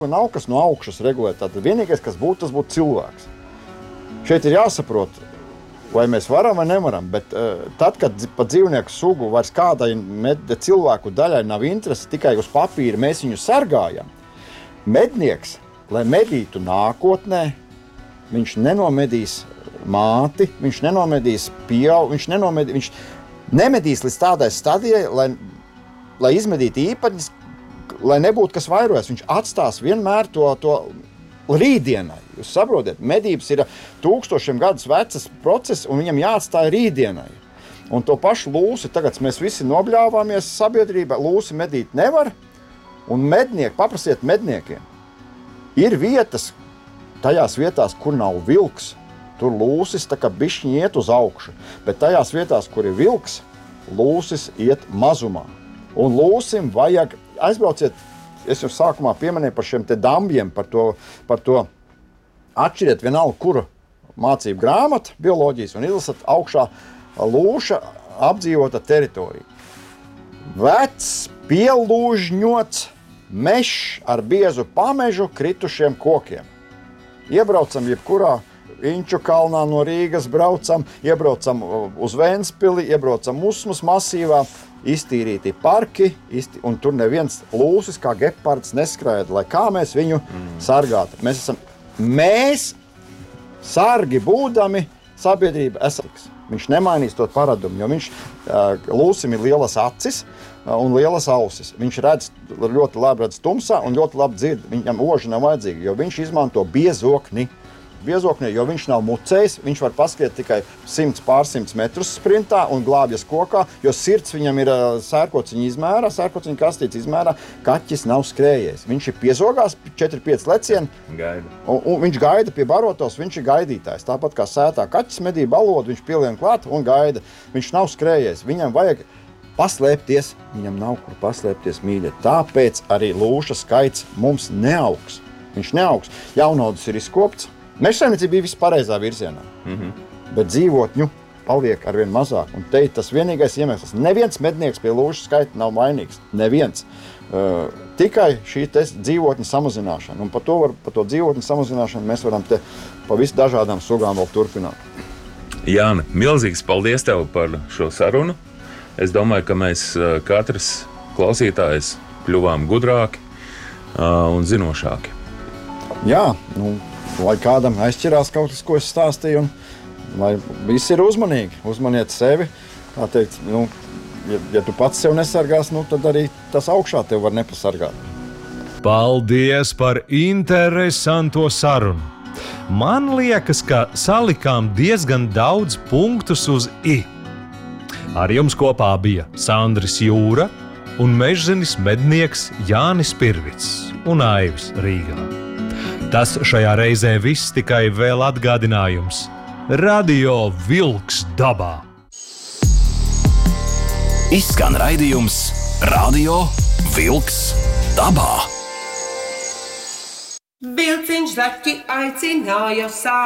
Nav kas no augšas regulē, tātad vienīgais, kas būtu, tas būtu cilvēks. Šeit ir jāsaprot, vai mēs varam vai nevaram, bet tad, kad pa dzīvnieku sugu vairs kādai cilvēku daļai nav interese, tikai uz papīra mēs viņu sargājam, mednieks, lai medītu nākotnē, viņš nenomedīs māti, viņš nenomedīs viņš nemedīs līdz tādai stadijai, lai izmedītu īpatņus, lai nebūtu kas vairojas. Viņš atstās vienmēr to rītdienai. Jūs saprotiet, medības ir 1000 gadus vecas process, un viņam jāatstāja rītdienai. Un to pašu lūsi, tagad mēs visi nobļāvāmies sabiedrībā, lūsi medīt nevar, un paprasiet medniekiem. Ir vietas, tajās vietās, kur nav vilks, tur lūsis tā kā bišķiņi iet uz augšu, bet tajās vietās, kur ir vilks, lūsis iet mazumā. Un lūsim vajag, aizbrauciet, es jau sākumā pieminēju par šiem te dambiem, par to atšķiriet vienalga, kuru mācību grāmatu, bioloģijas, un izlasat augšā lūša apdzīvota teritorija. Vecs, pielūžņots mešs ar biezu pamežu kritušiem kokiem. Iebraucam jebkurā Inču kalnā no Rīgas braucam, iebraucam uz Ventspili, iebraucam Usmas masīvā, iztīrīti parki, un tur neviens lūsis kā gepards neskraida, lai kā mēs viņu sargātu. Mēs sargi būdami sabiedrība esams. Viņš nemainīs to paradumu, jo lūsim ir lielas acis un lielas ausis. Viņš ļoti labi redz tumsā un ļoti labi dzird. Viņam oži nav vajadzīgi, jo viņš izmanto biezokni, jo viņš nav mucējs, viņš var paskriet tikai 100 metrus sprintā un glābjas kokā, jo sirds viņam ir sērkociņa izmērā, sērkociņa kastītes izmērā, kaķis nav skrējējis. Viņš ir piezogās 4-5 lecieni, un viņš gaida pie barotos, viņš ir gaidītājs. Tāpat kā sētā kaķis medī balodu, viņš pielien klāt un gaida. Viņš nav skrējējis, viņam vajag paslēpties, viņam nav kur paslēpties, mīļie. Tāpēc arī lūša skaits mums neaugs. Viņš neaugs. Jaunaudzis ir izkopts. Mežsaimniecība bija vispareizā virzienā, bet dzīvotņu paliek arvien mazāk. Un te ir tas vienīgais iemesls. Neviens mednieks pie lūžas skaita nav vainīgs. Neviens. Tikai šī dzīvotņu samazināšana. Un par to dzīvotņu samazināšanu mēs varam te pa visu dažādām sugām vēl turpināt. Jāni, milzīgs paldies tev par šo sarunu. Es domāju, ka mēs katrs klausītājs kļuvām gudrāki un zinošāki. Jā, lai kādam aizķirās kaut kas, ko es stāstīju, un lai visi ir uzmanīgi. Uzmaniet sevi. Tā teikt, ja tu pats sev nesargās, tad arī tas augšā tev var nepasargāt. Paldies par interesanto sarunu. Man liekas, ka salikām diezgan daudz punktus uz I. Ar jums kopā bija Sandris Jūra un mežzinis mednieks Jānis Pirvits un Aivis Rīgā. Tas šajā reizē viss, tikai vēl atgādinājums. Radio Vilks dabā. Izskan raidījums Radio Vilks dabā. Vilciņš zaķi aicināja sā.